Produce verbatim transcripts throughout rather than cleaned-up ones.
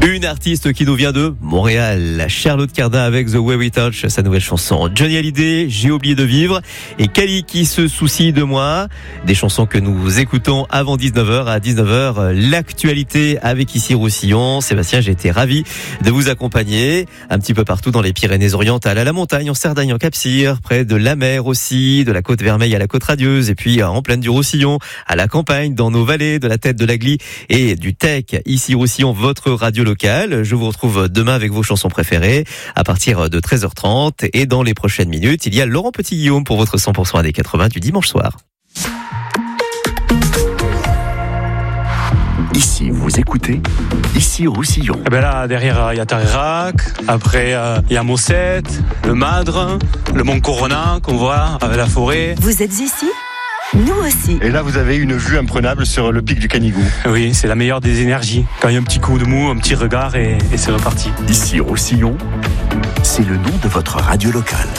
Une artiste qui nous vient de Montréal, Charlotte Cardin avec The Way We Touch, sa nouvelle chanson. Johnny Hallyday, J'ai oublié de vivre, et Kali qui se soucie de moi. Des chansons que nous écoutons avant dix-neuf heures. À dix-neuf heures, l'actualité avec ici Roussillon. Sébastien, j'ai été ravi de vous accompagner un petit peu partout dans les Pyrénées-Orientales, à la montagne, en Cerdagne, en Cap-Cyr, près de la mer aussi, de la côte Vermeille à la côte radieuse, et puis en pleine du Roussillon, à la campagne, dans nos vallées, de la tête de la Glie et du Tech. Ici Roussillon, votre radio locale. Je vous retrouve demain avec vos chansons préférées à partir de treize heures trente, et dans les prochaines minutes, il y a Laurent Petit-Guillaume pour votre cent pour cent années quatre-vingts du dimanche soir. Ici, vous écoutez, ici Roussillon. Eh ben là, derrière, il y a Tarerac, après, il euh, y a Mossette, le Madre, le Mont Corona, qu'on voit, avec la forêt. Vous êtes ici ? Nous aussi. Et là, vous avez une vue imprenable sur le pic du Canigou. Oui, c'est la meilleure des énergies. Quand il y a un petit coup de mou, un petit regard, et, et c'est reparti. Ici Roussillon, c'est le nom de votre radio locale.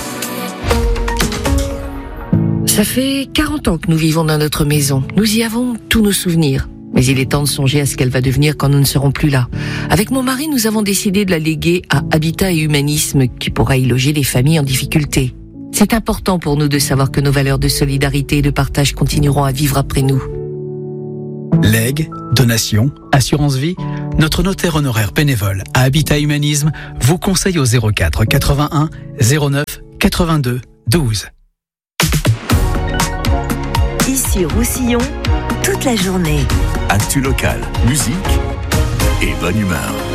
Ça fait quarante ans que nous vivons dans notre maison. Nous y avons tous nos souvenirs. Mais il est temps de songer à ce qu'elle va devenir quand nous ne serons plus là. Avec mon mari, nous avons décidé de la léguer à Habitat et Humanisme, qui pourra y loger les familles en difficulté. C'est important pour nous de savoir que nos valeurs de solidarité et de partage continueront à vivre après nous. Legs, donations, assurance vie, notre notaire honoraire bénévole à Habitat Humanisme vous conseille au zéro quatre quatre-vingt-un zéro neuf quatre-vingt-deux douze. Ici Roussillon, toute la journée. Actu locale, musique et bonne humeur.